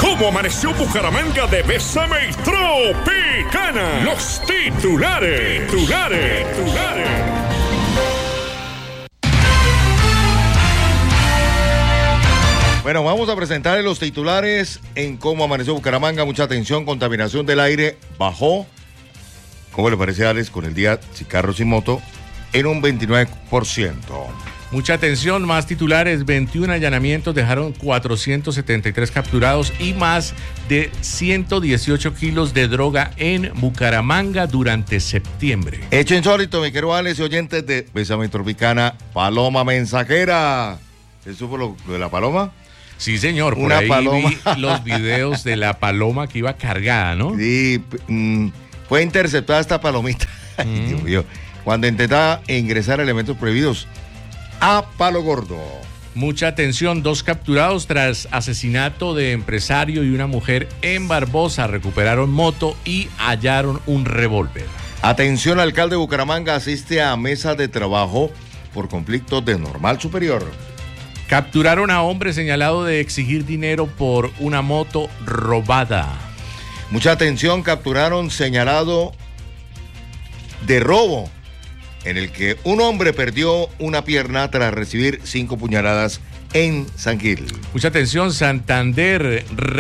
¿Cómo amaneció Bucaramanga de Bésame y Tropicana? Los titulares. Bueno, vamos a presentarles los titulares en cómo amaneció Bucaramanga. Mucha atención, contaminación del aire bajó. ¿Cómo le parece, Alex, con el día sin carro, sin moto? En un 29%. Mucha atención, más titulares, 21 allanamientos dejaron 473 capturados y más de 118 kilos de droga en Bucaramanga durante septiembre. Hecho insólito, mi querido Alex y oyentes de Bésame Tropicana, paloma mensajera. ¿Se supo lo de la paloma? Sí, señor, por Una ahí paloma. vi los videos de la paloma que iba cargada, ¿no? Sí, fue interceptada esta palomita. Ay, Dios mío. Cuando intentaba ingresar elementos prohibidos a Palo Gordo. Mucha atención, 2 capturados tras asesinato de empresario y una mujer en Barbosa. Recuperaron moto y hallaron un revólver. Atención, alcalde de Bucaramanga asiste a mesa de trabajo por conflicto de normal superior. Capturaron a hombre señalado de exigir dinero por una moto robada. Mucha atención, capturaron señalado de robo, en el que un hombre perdió una pierna tras recibir 5 puñaladas en San Gil. Mucha atención, Santander